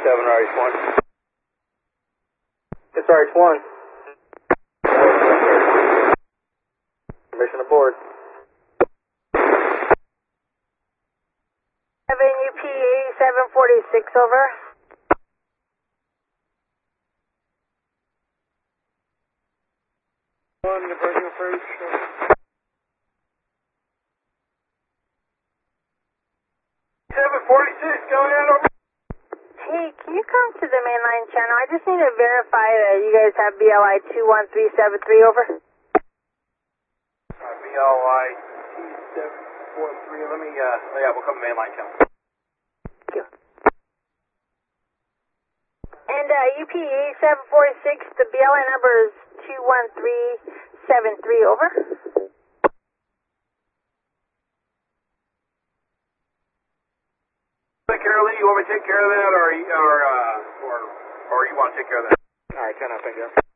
RH1. It's RH1. Mission aboard. 7 UP 8746, over. One departing approach. 746 going out over. Hey, can you come to the mainline channel? I just need to verify that you guys have BLI 21373, over. BLI 2743. Let me, yeah, we'll come mainline channel. Thank you. And UP 8746, the BLI number is 21373, over. Carolyn, you want me to take care of that, or you want to take care of that? Alright, 10 up, thank you.